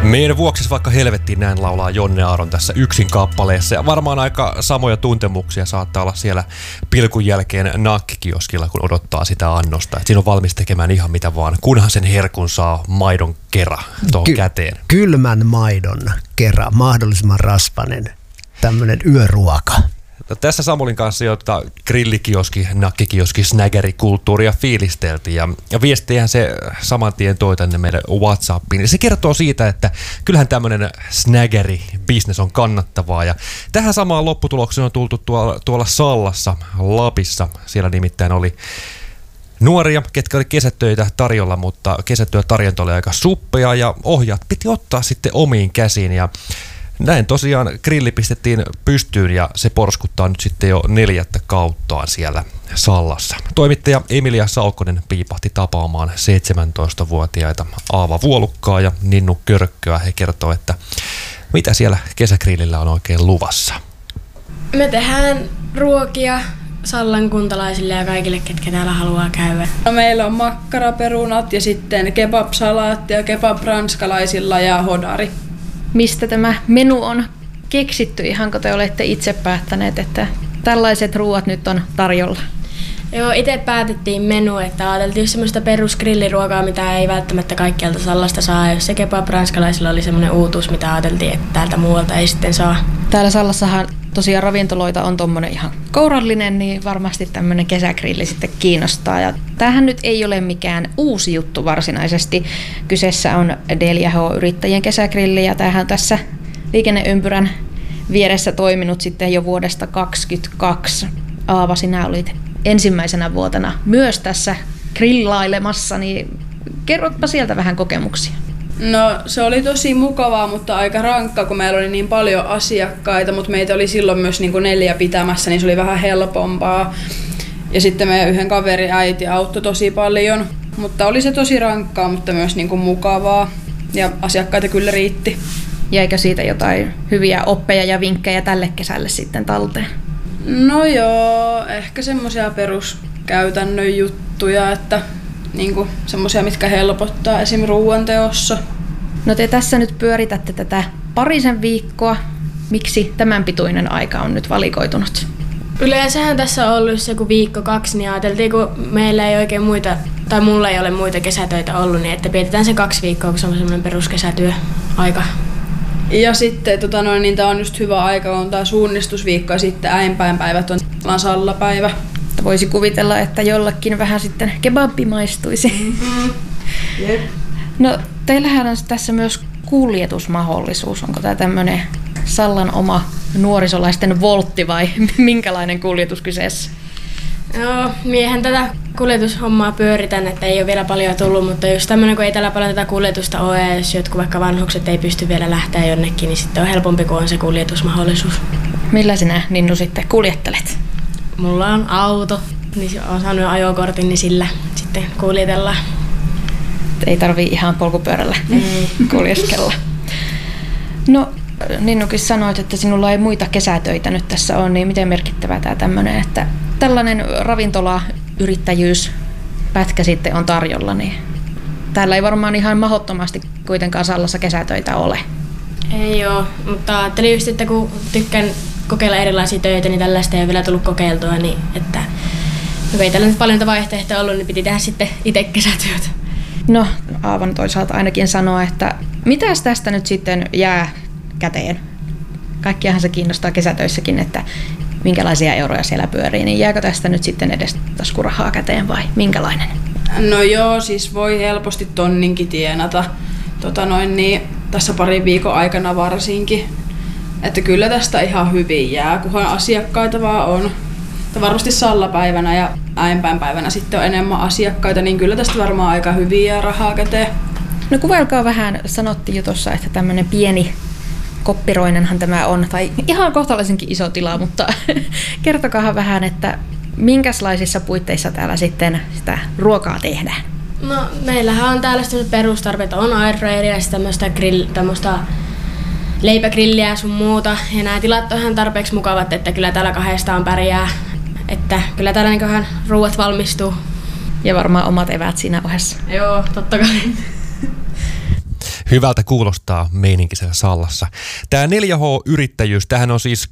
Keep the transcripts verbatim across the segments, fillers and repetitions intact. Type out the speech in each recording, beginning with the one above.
Meidän vuoksi vaikka helvettiin, näin laulaa Jonne Aaron tässä yksin kappaleessa. Ja varmaan aika samoja tuntemuksia saattaa olla siellä pilkun jälkeen nakkikioskilla, kun odottaa sitä annosta. Et siinä on valmis tekemään ihan mitä vaan, kunhan sen herkun saa maidon kera tuohon Ky- käteen. Kylmän maidon kera, mahdollisimman rasvainen, tämmöinen yöruoka. No, tässä Samulin kanssa jota grillikioski, nakkikioski, snägerikulttuuria fiilisteltiin ja, ja viestiähän se saman tien toi tänne meidän WhatsAppiin. Ja se kertoo siitä, että kyllähän tämmöinen snägeri-business on kannattavaa ja tähän samaan lopputulokseen on tultu tuolla, tuolla Sallassa, Lapissa. Siellä nimittäin oli nuoria, ketkä oli kesätöitä tarjolla, mutta kesätyötarjonta oli aika suppea ja ohjaat piti ottaa sitten omiin käsiin ja näin tosiaan grilli pistettiin pystyyn ja se porskuttaa nyt sitten jo neljättä kauttaan siellä Sallassa. Toimittaja Emilia Saukkonen piipahti tapaamaan seitsemäntoistavuotiaita Aava Vuolukkaa ja Ninnu Körkköä. He kertoo, että mitä siellä kesägrillillä on oikein luvassa. Me tehdään ruokia Sallan kuntalaisille ja kaikille, ketkä täällä haluaa käydä. No, meillä on makkaraperunat ja sitten kebab-salaatti ja kebab ranskalaisilla ja hodari. Mistä tämä menu on keksitty, ihanko te olette itse päättäneet, että tällaiset ruuat nyt on tarjolla? Joo, itse päätettiin menu, että ajateltiin semmoista perusgrilliruokaa, mitä ei välttämättä kaikkialta Sallasta saa. Jos se kebab ranskalaisilla oli semmoinen uutuus, mitä ajateltiin, että täältä muualta ei sitten saa. Täällä Sallassahan tosiaan ravintoloita on tommonen ihan kourallinen, niin varmasti tämmöinen kesägrilli sitten kiinnostaa. Ja tämähän nyt ei ole mikään uusi juttu varsinaisesti. Kyseessä on D L H-yrittäjien kesägrilli ja tämähän on tässä liikenneympyrän vieressä toiminut sitten jo vuodesta kaksituhattakaksikymmentäkaksi. Aava, sinä olit ensimmäisenä vuotena myös tässä grillailemassa, niin kerrotpa sieltä vähän kokemuksia. No, se oli tosi mukavaa, mutta aika rankka, kun meillä oli niin paljon asiakkaita, mutta meitä oli silloin myös niin kuin neljä pitämässä, niin se oli vähän helpompaa. Ja sitten meidän yhden kaverin äiti auttoi tosi paljon, mutta oli se tosi rankkaa, mutta myös niin kuin mukavaa ja asiakkaita kyllä riitti. Jäikö siitä jotain hyviä oppeja ja vinkkejä tälle kesälle sitten talteen? No joo, ehkä semmoisia peruskäytännön juttuja, että niinku semmoisia, mitkä helpottaa esim. Ruoanteossa. No te tässä nyt pyöritätte tätä parisen viikkoa. Miksi tämän pituinen aika on nyt valikoitunut? Yleensähän tässä on ollut se kun viikko kaksi, niin ajateltiin, kun meillä ei oikein muita, tai mulla ei ole muita kesätöitä ollut, niin että pidetään se kaksi viikkoa, kun se on semmoinen peruskesätyöaika. Ja sitten tota noin, niin tää on just hyvä aika, kun on tää suunnistusviikko ja sitten äimpäinpäivät on sallapäivä. Voisi kuvitella, että jollekin vähän sitten kebabbi maistuisi. Mm-hmm. Yep. No, teillähän on tässä myös kuljetusmahdollisuus. Onko tämä tämmöinen Sallan oma nuorisolaisten voltti vai minkälainen kuljetus kyseessä? Joo, miehen tätä kuljetushommaa pyöritän, että ei ole vielä paljon tullut, mutta just tämmöinen, kun ei täällä paljon tätä kuljetusta ole, ja jos jotkut vaikka vanhukset ei pysty vielä lähteä jonnekin, niin sitten on helpompi, kun on se kuljetusmahdollisuus. Millä sinä, Ninnu, sitten kuljettelet? Mulla on auto, niin olen saanut ajokortin, niin sillä sitten kuljetellaan. Ei tarvii ihan polkupyörällä kuljeskella. No, Ninnukin sanoit, että sinulla ei muita kesätöitä nyt tässä on, niin miten merkittävää tämä tämmöinen, että tällainen ravintolayrittäjyyspätkä sitten on tarjolla, niin täällä ei varmaan ihan mahdottomasti kuitenkaan Sallassa kesätöitä ole. Ei oo, mutta ajattelin just, että kun tykkään kokeilla erilaisia töitä, niin tällaista ei ole vielä tullut kokeiltua, niin että kun ei tällä nyt paljon vaihtoehtoja ollut, niin piti tehdä sitten itse kesätyötä. No, Aavan toisaalta ainakin sanoa, että mitäs tästä nyt sitten jää käteen? Kaikkiahan se kiinnostaa kesätöissäkin, että minkälaisia euroja siellä pyörii, niin jääkö tästä nyt sitten edes taskurahaa käteen vai minkälainen? No joo, siis voi helposti tonninkin tienata tota noin, niin, tässä parin viikon aikana varsinkin. Että kyllä tästä ihan hyvin jää, kunhan asiakkaita vaan on. Että varmasti sallapäivänä ja äimpäinpäivänä sitten on enemmän asiakkaita, niin kyllä tästä varmaan aika hyvin jää rahaa käteen. No kuvailkaa vähän, sanottiin jo tuossa, että tämmöinen pieni koppiroinenhan tämä on, tai ihan kohtalaisenkin iso tila, mutta kertokaahan vähän, että minkälaisissa puitteissa täällä sitten sitä ruokaa tehdään? No meillähän on täällä sellaiset perustarpeet, on airfryeria ja tämmöistä grill, tämmöistä leipägrilliä ja sun muuta. Ja nämä tilat on ihan tarpeeksi mukavat, että kyllä täällä kahdestaan pärjää. Että kyllä täällä niinköhän ruuat valmistuu. Ja varmaan omat eväät siinä ohessa. Joo, totta kai. Hyvältä kuulostaa meininki siellä Sallassa. Tämä neljä H-yrittäjyys, tämähän on siis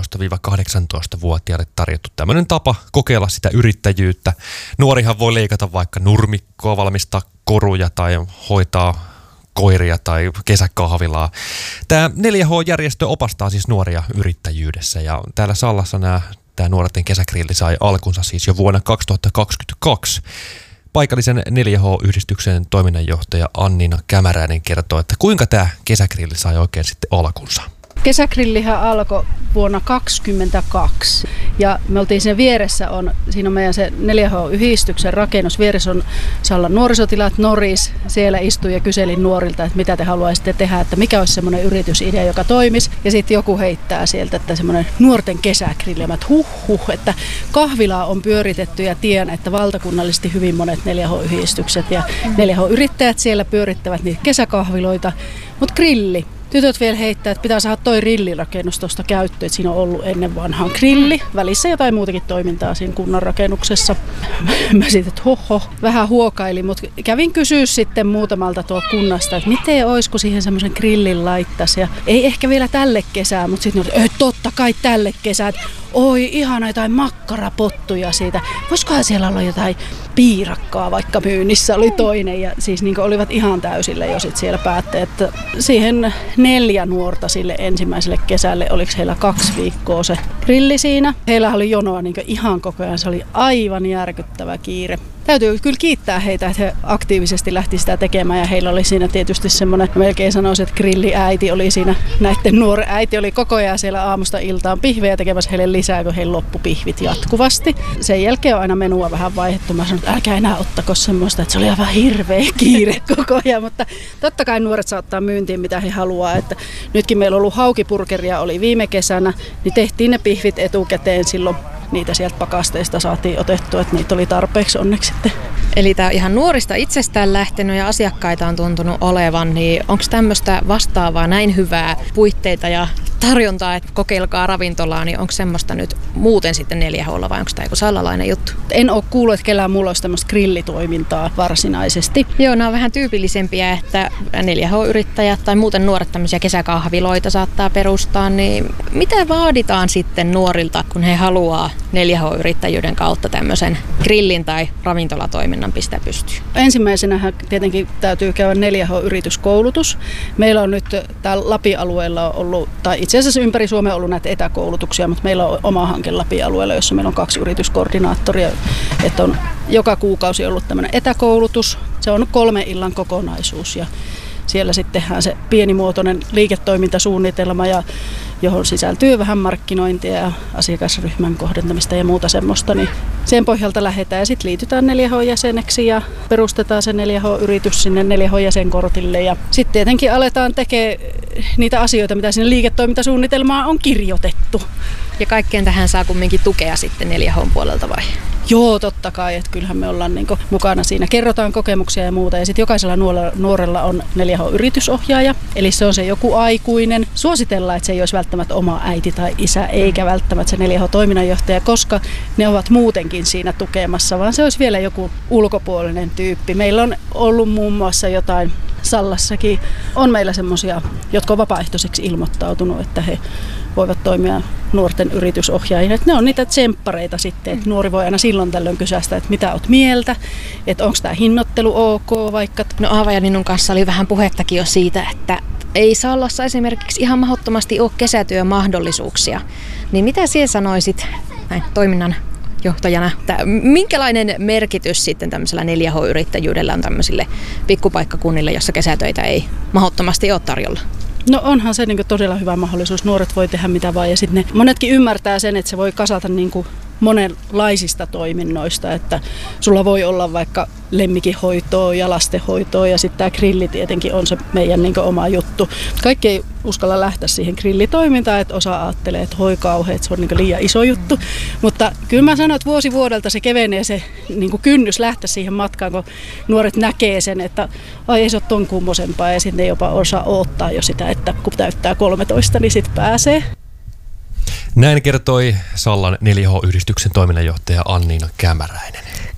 kolmetoista–kahdeksantoista-vuotiaille tarjottu tämmöinen tapa kokeilla sitä yrittäjyyttä. Nuorihan voi leikata vaikka nurmikkoa, valmistaa koruja tai hoitaa koiria tai kesäkahvilaa. Tämä neljä H-järjestö opastaa siis nuoria yrittäjyydessä ja täällä Sallassa nämä, tämä nuorten kesägrilli sai alkunsa siis jo vuonna kaksituhattakaksikymmentäkaksi. Paikallisen neljä H-yhdistyksen toiminnanjohtaja Anniina Kämäräinen kertoo, että kuinka tämä kesägrilli sai oikein sitten alkunsa. Kesägrillihän alkoi vuonna kaksituhattakaksikymmentäkaksi ja me oltiin siinä vieressä, on, siinä on meidän se neljä H-yhdistyksen rakennus, vieressä on Sallan nuorisotilat Noris, siellä istuin ja kyselin nuorilta, että mitä te haluaisitte tehdä, että mikä olisi semmoinen yritysidea, joka toimisi ja sitten joku heittää sieltä, että semmoinen nuorten kesägrilli, että huh huh, että kahvilaa on pyöritetty ja tiedän, että valtakunnallisesti hyvin monet neljä H-yhdistykset ja neljä H-yrittäjät siellä pyörittävät niitä kesäkahviloita, mutta grilli. Tytöt vielä heittää, että pitää saada toi grillirakennus tuosta käyttöön, että siinä on ollut ennen vanhaan grilli. Välissä jotain muutakin toimintaa siinä kunnan rakennuksessa. Mä sitten, että hoho, vähän huokailin, mutta kävin kysyä sitten muutamalta tuo kunnasta, että miten olisi, kun siihen semmoisen grillin laittaisi. Ja ei ehkä vielä tälle kesään, mutta sitten ne että totta kai tälle kesään. Oi, ihana jotain makkarapottuja siitä. Voisikohan siellä olla jotain piirakkaa vaikka myynnissä oli toinen. Ja siis niin olivat ihan täysillä jo sit siellä päätteet. Että siihen neljä nuorta sille ensimmäiselle kesälle, oliko heillä kaksi viikkoa se grilli siinä. Heillä oli jonoa niin ihan koko ajan, se oli aivan järkyttävä kiire. Täytyy kyllä kiittää heitä, että he aktiivisesti lähti sitä tekemään ja heillä oli siinä tietysti semmoinen, melkein sanoisin, että grilliäiti oli siinä, näiden nuori äiti oli koko ajan siellä aamusta iltaan pihvejä tekemässä heille lisää, kun heillä loppu pihvit jatkuvasti. Sen jälkeen on aina menua vähän vaihdettu, mä sanoin, että älkää enää ottako semmoista, että se oli aivan hirveä kiire koko ajan, mutta totta kai nuoret saattaa myyntiin mitä he haluaa, että nytkin meillä on ollut haukipurkeria oli viime kesänä, niin tehtiin ne pihvit etukäteen silloin. Niitä sieltä pakasteista saatiin otettua, että niitä oli tarpeeksi onneksi sitten. Eli tämä on ihan nuorista itsestään lähtenyt ja asiakkaita on tuntunut olevan, niin onko tämmöistä vastaavaa näin hyvää puitteita ja tarjontaa, että kokeilkaa ravintolaa, niin onko semmoista nyt muuten sitten neljä H:lla vai onko tämä joku sallalainen juttu? En ole kuullut, että kellään mulla olisi tämmöistä grillitoimintaa varsinaisesti. Joo, nämä on vähän tyypillisempiä, että neljä H-yrittäjät tai muuten nuoret tämmöisiä kesäkahviloita saattaa perustaa, niin mitä vaaditaan sitten nuorilta, kun he haluaa neljä H-yrittäjyyden kautta tämmöisen grillin tai ravintolatoiminnan pistää pystyyn? Ensimmäisenä tietenkin täytyy käydä neljä H-yrityskoulutus. Meillä on nyt täällä Lapin alueella ollut, tai itse asiassa ympäri Suomea on ollut näitä etäkoulutuksia, mutta meillä on oma hanke Lapin alueella, jossa meillä on kaksi yrityskoordinaattoria. Että on joka kuukausi ollut tämmöinen etäkoulutus. Se on kolme illan kokonaisuus ja siellä sitten tehdään se pienimuotoinen liiketoimintasuunnitelma, ja johon sisältyy vähän markkinointia ja asiakasryhmän kohdentamista ja muuta semmoista. Niin sen pohjalta lähdetään ja sitten liitytään neljä H-jäseneksi ja perustetaan se neljä H-yritys sinne neljä H-jäsenkortille. Ja sitten tietenkin aletaan tekemään niitä asioita, mitä sinne liiketoimintasuunnitelmaan on kirjoitettu. Ja kaikkeen tähän saa kumminkin tukea sitten neljä H:n puolelta vai? Joo, totta kai, että kyllähän me ollaan niinku mukana siinä. Kerrotaan kokemuksia ja muuta, ja sitten jokaisella nuorella on neljä H-yritysohjaaja, eli se on se joku aikuinen. Suositellaan, että se ei olisi välttämättä oma äiti tai isä, eikä välttämättä se neljä H-toiminnanjohtaja, koska ne ovat muutenkin siinä tukemassa, vaan se olisi vielä joku ulkopuolinen tyyppi. Meillä on ollut muun muassa jotain, Sallassakin on meillä semmoisia, jotka on vapaaehtoiseksi ilmoittautunut, että he voivat toimia nuorten yritysohjaajina. Ne on niitä tsemppareita sitten, että nuori voi aina silloin tällöin kysästä, että mitä oot mieltä, että onko tämä hinnoittelu ok vaikka. No Aava ja Ninnun kanssa oli vähän puhettakin jo siitä, että ei Sallassa esimerkiksi ihan mahdottomasti ole kesätyömahdollisuuksia. Niin mitä sinä sanoisit näin toiminnan johtajana, että minkälainen merkitys sitten tämmöisellä neljä H-yrittäjyydellä on tämmöisille pikkupaikkakunnille, jossa kesätöitä ei mahdottomasti ole tarjolla? No onhan se niin kuin todella hyvä mahdollisuus. Nuoret voi tehdä mitä vaan ja sitten ne monetkin ymmärtää sen, että se voi kasata niin kuin monenlaisista toiminnoista, että sulla voi olla vaikka lemmikinhoitoa ja lastenhoitoa ja sitten tämä grilli tietenkin on se meidän niin kuin oma juttu. Kaikki ei uskalla lähteä siihen grillitoimintaan, että osa ajattelee, että hoi kauhean, että se on niin kuin liian iso juttu, mutta kyllä mä sanon, että vuosi vuodelta se kevenee se niin kuin kynnys lähteä siihen matkaan, kun nuoret näkee sen, että ai ei se ole ton kummosempaa ja sitten ne jopa osaa odottaa jo sitä, että kun täyttää kolmetoista, niin sitten pääsee. Näin kertoi Sallan neljä H-yhdistyksen toiminnanjohtaja Anniina Kämäräinen.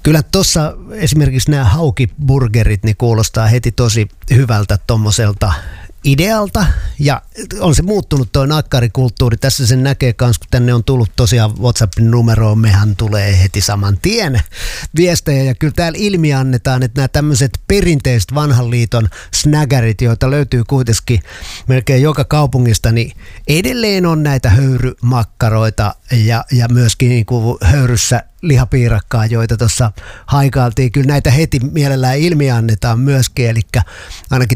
Kyllä tuossa esimerkiksi nämä haukiburgerit niin kuulostaa heti tosi hyvältä tommoselta idealta, ja on se muuttunut tuo nakkarikulttuuri. Tässä sen näkee myös, kun tänne on tullut tosiaan WhatsAppin numeroon, mehän tulee heti saman tien viestejä, ja kyllä täällä ilmi annetaan, että nämä tämmöiset perinteiset vanhan liiton snägärit, joita löytyy kuitenkin melkein joka kaupungista, niin edelleen on näitä höyrymakkaroita ja, ja myöskin niin kuin höyryssä lihapiirakkaa, joita tuossa haikailtiin. Kyllä näitä heti mielellään ilmi annetaan myöskin, eli ainakin